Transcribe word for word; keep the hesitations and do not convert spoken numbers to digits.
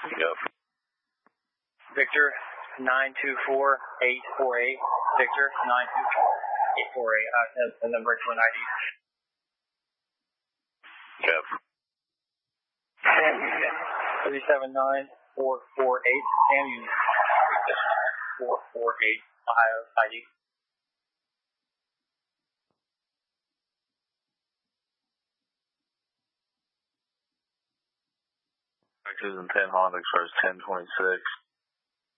Yep. Victor, nine two four eight four eight. Victor, nine two four eight four eight. Uh, that's the number twin I D. Yep. three seven nine four four eight. Sam, you four four eight Ohio I D. Texas and ten Honda Express ten twenty-six.